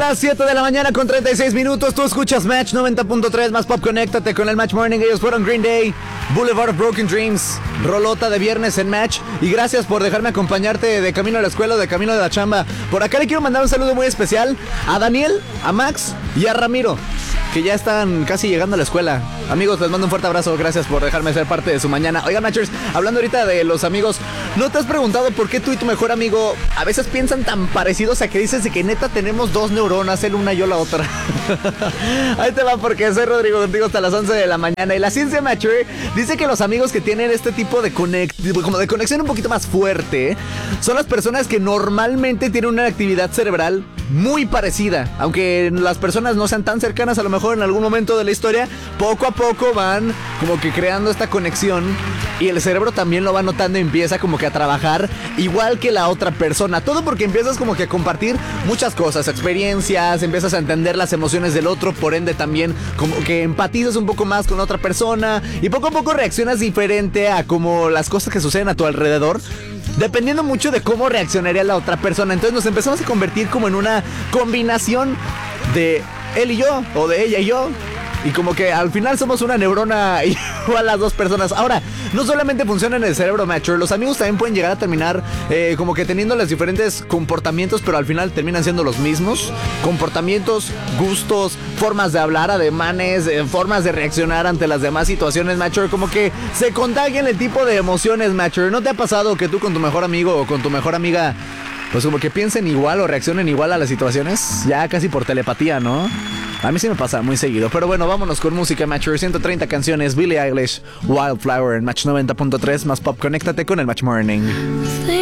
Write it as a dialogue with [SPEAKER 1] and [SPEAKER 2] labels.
[SPEAKER 1] las 7 de la mañana con 36 minutos. Tú escuchas Match 90.3 más Pop. Conéctate con el Match Morning. Ellos fueron Green Day, Boulevard of Broken Dreams, rolota de viernes en Match. Y gracias por dejarme acompañarte de camino a la escuela o de camino de la chamba. Por acá le quiero mandar un saludo muy especial a Daniel, a Max y a Ramiro, que ya están casi llegando a la escuela. Amigos, les mando un fuerte abrazo. Gracias por dejarme ser parte de su mañana. Oigan, Matchers, hablando ahorita de los amigos, ¿no te has preguntado por qué tú y tu mejor amigo a veces piensan tan parecidos a que dices de que neta tenemos dos neuronas, él una y yo la otra? Ahí te va, porque soy Rodrigo contigo hasta las 11 de la mañana. Y la ciencia Matcher dice que los amigos que tienen este tipo de conexión un poquito más fuerte son las personas que normalmente tienen una actividad cerebral muy parecida. Aunque las personas no sean tan cercanas, a lo mejor en algún momento de la historia, poco a poco van como que creando esta conexión y el cerebro también lo va notando y empieza como que a trabajar igual que la otra persona. Todo porque empiezas como que a compartir muchas cosas, experiencias, empiezas a entender las emociones del otro, por ende también como que empatizas un poco más con otra persona y poco a poco reaccionas diferente a como las cosas que suceden a tu alrededor, dependiendo mucho de cómo reaccionaría la otra persona. Entonces nos empezamos a convertir como en una combinación de él y yo, o de ella y yo, y como que al final somos una neurona igual las dos personas. Ahora, no solamente funciona en el cerebro, Matcher. Los amigos también pueden llegar a terminar como que teniendo los diferentes comportamientos, pero al final terminan siendo los mismos. Comportamientos, gustos, formas de hablar, ademanes, formas de reaccionar ante las demás situaciones, Matcher. Como que se contagian el tipo de emociones, Matcher. ¿No te ha pasado que tú con tu mejor amigo o con tu mejor amiga pues como que piensen igual o reaccionen igual a las situaciones? Ya casi por telepatía, ¿no? A mí sí me pasa muy seguido. Pero bueno, vámonos con música, Matcher. 130 canciones, Billie Eilish, Wildflower en Match 90.3 más Pop. Conéctate con el Match Morning.